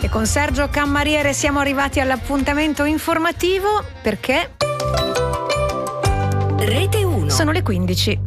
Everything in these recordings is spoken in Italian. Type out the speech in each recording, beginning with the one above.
con Sergio Cammariere siamo arrivati all'appuntamento informativo perché Rete 1. Sono le 15.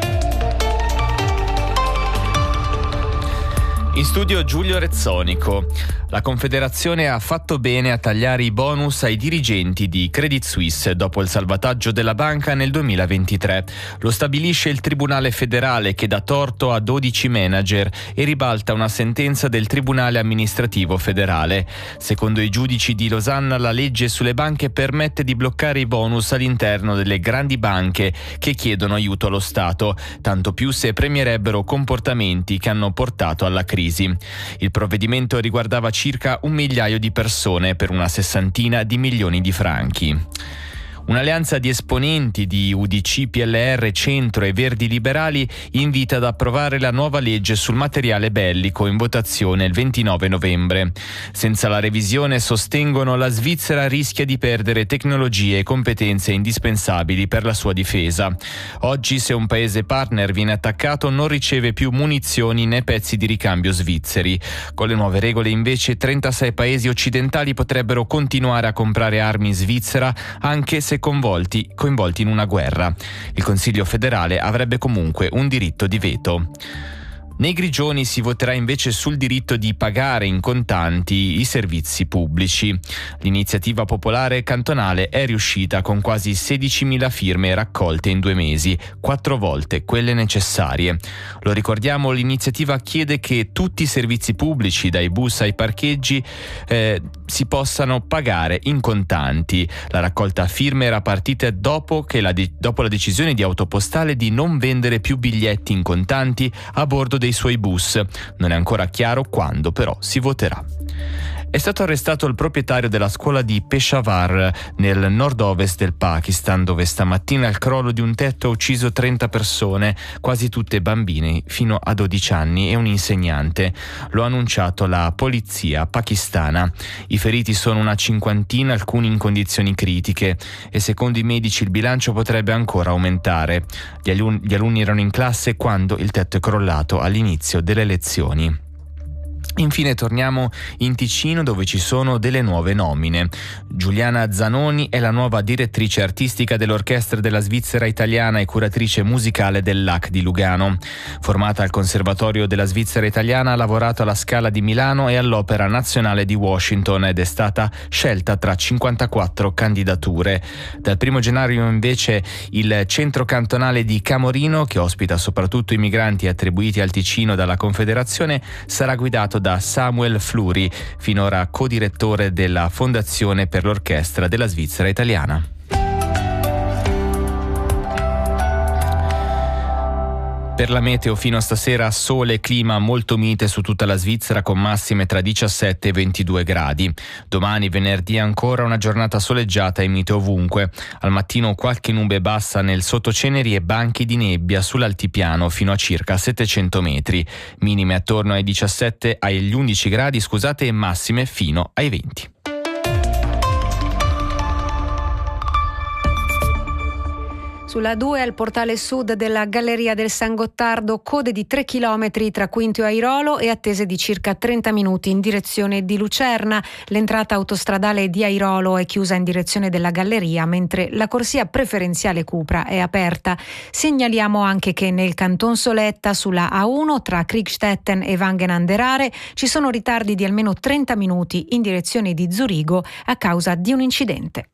In studio Giulio Rezzonico. La Confederazione ha fatto bene a tagliare i bonus ai dirigenti di Credit Suisse dopo il salvataggio della banca nel 2023. Lo stabilisce il Tribunale federale che dà torto a 12 manager e ribalta una sentenza del Tribunale amministrativo federale. Secondo i giudici di Losanna, la legge sulle banche permette di bloccare i bonus all'interno delle grandi banche che chiedono aiuto allo Stato, tanto più se premierebbero comportamenti che hanno portato alla crisi. Il provvedimento riguardava circa 1 migliaio di persone per una 60 di milioni di franchi. Un'alleanza di esponenti di UDC, PLR, Centro e Verdi Liberali invita ad approvare la nuova legge sul materiale bellico in votazione il 29 novembre. Senza la revisione, sostengono, la Svizzera rischia di perdere tecnologie e competenze indispensabili per la sua difesa. Oggi, se un paese partner viene attaccato, non riceve più munizioni né pezzi di ricambio svizzeri. Con le nuove regole, invece, 36 paesi occidentali potrebbero continuare a comprare armi in Svizzera anche se coinvolti in una guerra. Il Consiglio federale avrebbe comunque un diritto di veto. Nei Grigioni si voterà invece sul diritto di pagare in contanti i servizi pubblici. L'iniziativa popolare cantonale è riuscita con quasi 16.000 firme raccolte in 2 mesi, 4 volte quelle necessarie. Lo ricordiamo, l'iniziativa chiede che tutti i servizi pubblici, dai bus ai parcheggi, si possano pagare in contanti. La raccolta firme era partita dopo la decisione di Autopostale di non vendere più biglietti in contanti a bordo dei suoi bus. Non è ancora chiaro quando, però si voterà. È stato arrestato il proprietario della scuola di Peshawar, nel nord-ovest del Pakistan, dove stamattina il crollo di un tetto ha ucciso 30 persone, quasi tutte bambine fino a 12 anni e un insegnante. Lo ha annunciato la polizia pakistana. I feriti sono una 50, alcuni in condizioni critiche, e secondo i medici il bilancio potrebbe ancora aumentare. Gli alunni erano in classe quando il tetto è crollato all'inizio delle lezioni. Infine torniamo in Ticino, dove ci sono delle nuove nomine. Giuliana Zanoni è la nuova direttrice artistica dell'Orchestra della Svizzera Italiana e curatrice musicale del LAC di Lugano. Formata al Conservatorio della Svizzera Italiana, ha lavorato alla Scala di Milano e all'Opera Nazionale di Washington ed è stata scelta tra 54 candidature. Dal 1 gennaio invece il Centro Cantonale di Camorino, che ospita soprattutto i migranti attribuiti al Ticino dalla Confederazione, sarà guidato da Samuel Fluri, finora co-direttore della Fondazione per l'Orchestra della Svizzera Italiana. Per la meteo, fino a stasera sole e clima molto mite su tutta la Svizzera, con massime tra 17 e 22 gradi. Domani, venerdì, ancora una giornata soleggiata e mite ovunque. Al mattino qualche nube bassa nel sottoceneri e banchi di nebbia sull'altipiano fino a circa 700 metri. Minime attorno agli 11 gradi, e massime fino ai 20. Sulla 2 al portale sud della Galleria del San Gottardo, code di 3 chilometri tra Quintio e Airolo e attese di circa 30 minuti in direzione di Lucerna. L'entrata autostradale di Airolo è chiusa in direzione della Galleria, mentre la corsia preferenziale Cupra è aperta. Segnaliamo anche che nel Canton Soletta, sulla A1 tra Kriegstetten e Wangen an der Aare, ci sono ritardi di almeno 30 minuti in direzione di Zurigo a causa di un incidente.